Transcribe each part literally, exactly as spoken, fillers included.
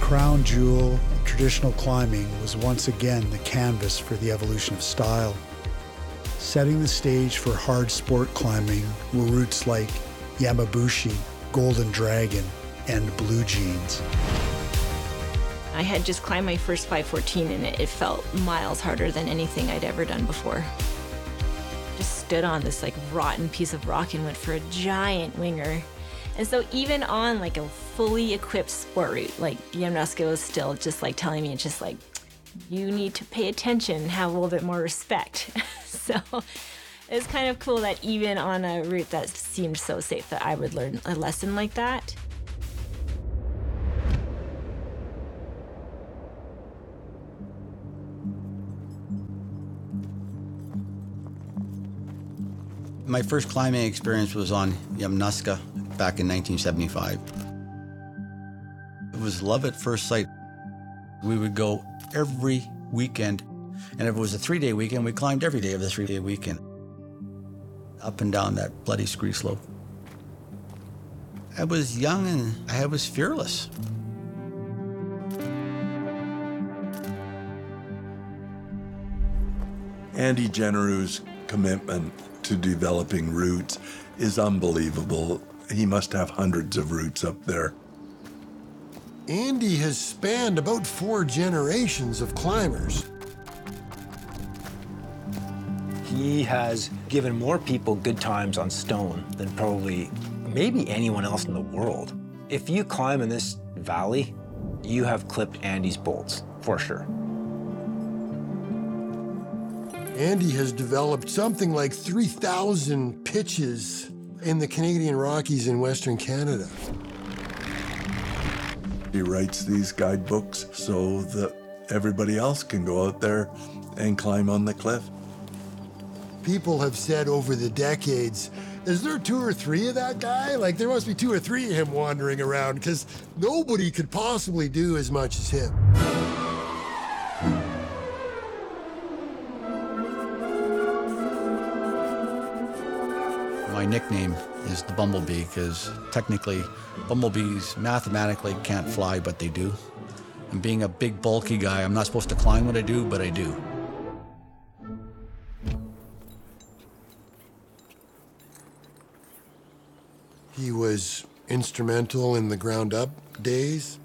crown jewel of traditional climbing was once again the canvas for the evolution of style. Setting the stage for hard sport climbing were routes like Yamabushi, Golden Dragon, and Blue Jeans. I had just climbed my first five fourteen and it, it felt miles harder than anything I'd ever done before. Just stood on this like rotten piece of rock and went for a giant winger. And so even on like a fully equipped sport route, like Yamnuska was still just like telling me, just like, you need to pay attention and have a little bit more respect. So it's kind of cool that even on a route that seemed so safe that I would learn a lesson like that. My first climbing experience was on Yamnuska back in nineteen seventy-five. It was love at first sight. We would go every weekend, and if it was a three-day weekend, we climbed every day of the three-day weekend, up and down that bloody scree slope. I was young and I was fearless. Andy Generou's commitment to developing routes is unbelievable. He must have hundreds of routes up there. Andy has spanned about four generations of climbers. He has given more people good times on stone than probably maybe anyone else in the world. If you climb in this valley, you have clipped Andy's bolts, for sure. Andy has developed something like three thousand pitches in the Canadian Rockies in Western Canada. He writes these guidebooks so that everybody else can go out there and climb on the cliff. People have said over the decades, is there two or three of that guy? Like, there must be two or three of him wandering around, because nobody could possibly do as much as him. My nickname is the Bumblebee because technically bumblebees mathematically can't fly, but they do. And being a big bulky guy, I'm not supposed to climb what I do, but I do. He was instrumental in the ground up days.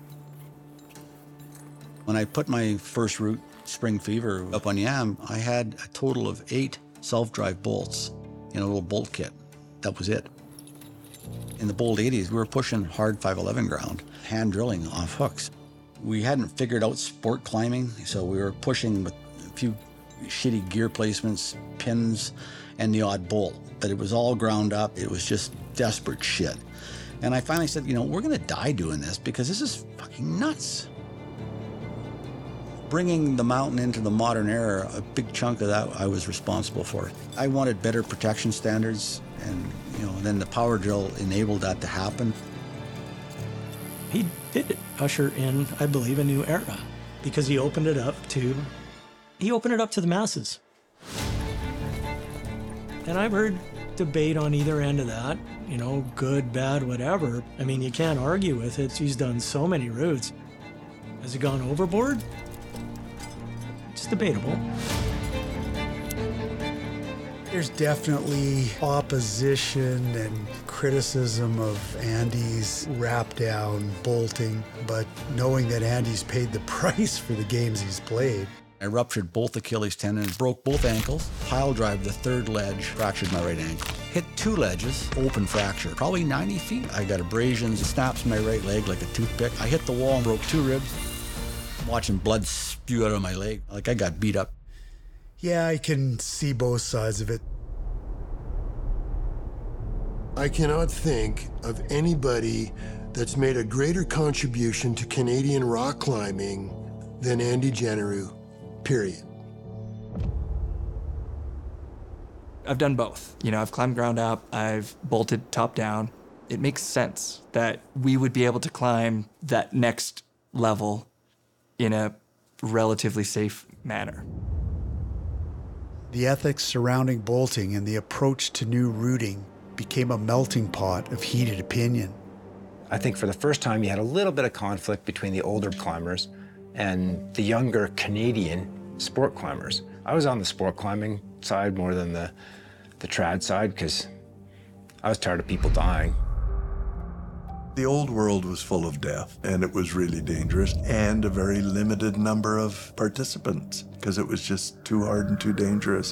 When I put my first route, Spring Fever, up on Yam, I had a total of eight self-drive bolts in a little bolt kit. That was it. In the Bold eighties, we were pushing hard five eleven ground, hand drilling off hooks. We hadn't figured out sport climbing, so we were pushing with a few shitty gear placements, pins, and the odd bolt. But it was all ground up. It was just desperate shit. And I finally said, you know, we're gonna die doing this because this is fucking nuts. Bringing the mountain into the modern era, a big chunk of that I was responsible for. I wanted better protection standards, and you know, then the power drill enabled that to happen. He did usher in, I believe, a new era because he opened it up to, he opened it up to the masses. And I've heard debate on either end of that, you know, good, bad, whatever. I mean, you can't argue with it. He's done so many routes. Has he gone overboard? It's debatable. There's definitely opposition and criticism of Andy's wrap down bolting, but knowing that Andy's paid the price for the games he's played. I ruptured both Achilles tendons, broke both ankles, pile drive the third ledge, fractured my right ankle. Hit two ledges, open fracture, probably ninety feet. I got abrasions, snaps in my right leg like a toothpick. I hit the wall and broke two ribs. I'm watching blood spew out of my leg, like I got beat up. Yeah, I can see both sides of it. I cannot think of anybody that's made a greater contribution to Canadian rock climbing than Andy Generou, period. I've done both. You know, I've climbed ground up, I've bolted top down. It makes sense that we would be able to climb that next level in a relatively safe manner. The ethics surrounding bolting and the approach to new routing became a melting pot of heated opinion. I think for the first time you had a little bit of conflict between the older climbers and the younger Canadian sport climbers. I was on the sport climbing side more than the, the trad side because I was tired of people dying. The old world was full of death, and it was really dangerous, and a very limited number of participants because it was just too hard and too dangerous.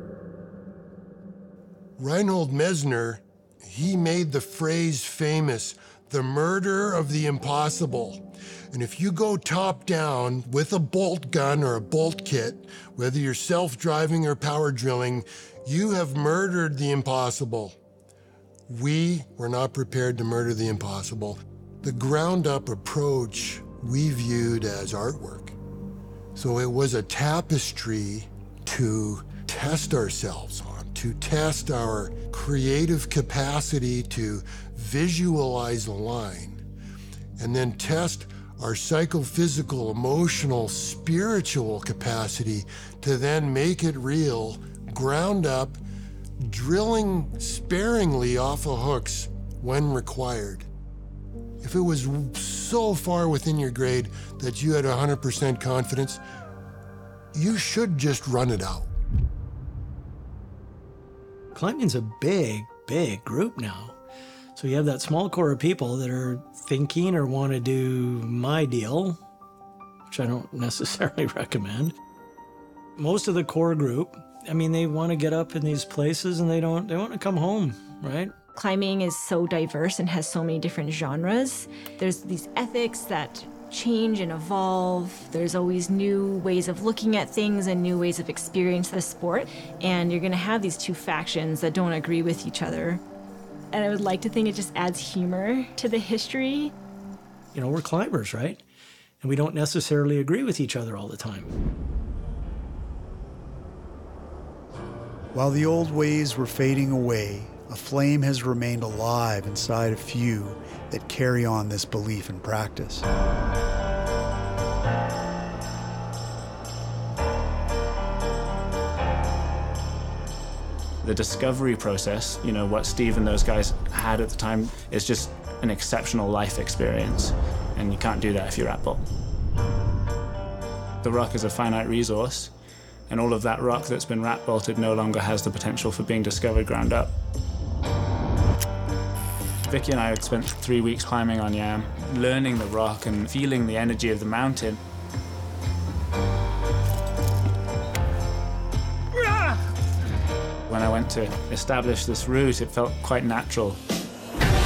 Reinhold Messner, he made the phrase famous, the murder of the impossible. And if you go top down with a bolt gun or a bolt kit, whether you're self-driving or power drilling, you have murdered the impossible. We were not prepared to murder the impossible. The ground-up approach we viewed as artwork. So it was a tapestry to test ourselves on, to test our creative capacity to visualize a line, and then test our psychophysical, emotional, spiritual capacity to then make it real, ground up, drilling sparingly off of hooks when required. If it was so far within your grade that you had one hundred percent confidence, you should just run it out. Climbing's a big, big group now. So you have that small core of people that are thinking or want to do my deal, which I don't necessarily recommend. Most of the core group, I mean, they want to get up in these places and they don't, they want to come home, right? Climbing is so diverse and has so many different genres. There's these ethics that change and evolve. There's always new ways of looking at things and new ways of experiencing the sport. And you're going to have these two factions that don't agree with each other. And I would like to think it just adds humor to the history. You know, we're climbers, right? And we don't necessarily agree with each other all the time. While the old ways were fading away, a flame has remained alive inside a few that carry on this belief in practice. The discovery process, you know, what Steve and those guys had at the time is just an exceptional life experience, and you can't do that if you're rat bolt. The rock is a finite resource, and all of that rock that's been rat bolted no longer has the potential for being discovered ground up. Vicky and I had spent three weeks climbing on Yam, learning the rock and feeling the energy of the mountain. When I went to establish this route, it felt quite natural.